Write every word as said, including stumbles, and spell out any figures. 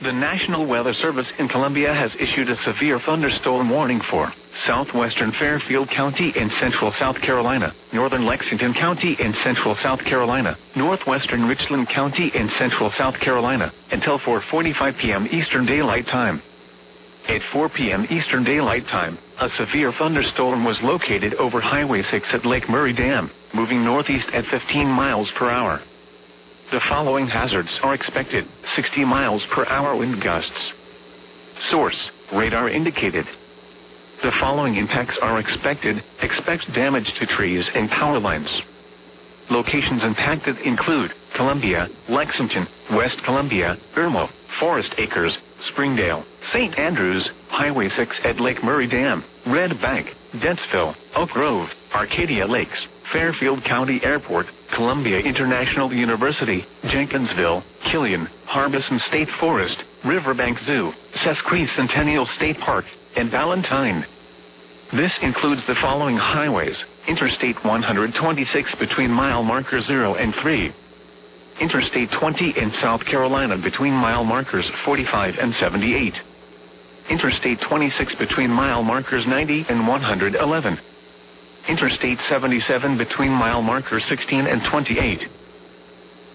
The National Weather Service in Columbia has issued a severe thunderstorm warning for southwestern Fairfield County in central South Carolina, northern Lexington County in central South Carolina, northwestern Richland County in central South Carolina, until four forty-five p m Eastern Daylight Time. At four p m Eastern Daylight Time, a severe thunderstorm was located over Highway six at Lake Murray Dam, moving northeast at fifteen miles per hour. The following hazards are expected: sixty miles per hour wind gusts. Source: radar indicated. The following impacts are expected. Expect damage to trees and power lines. Locations impacted include Columbia, Lexington, West Columbia, Irmo, Forest Acres, Springdale, Saint Andrews, Highway six at Lake Murray Dam, Red Bank, Dentsville, Oak Grove, Arcadia Lakes, Fairfield County Airport, Columbia International University, Jenkinsville, Killian, Harbison State Forest, Riverbank Zoo, Sesquicentennial State Park, and Valentine. This includes the following highways: Interstate one twenty-six between mile marker zero and three. Interstate twenty in South Carolina between mile markers forty-five and seventy-eight. Interstate twenty-six between mile markers ninety and one hundred eleven. Interstate seventy-seven between mile markers sixteen and twenty-eight.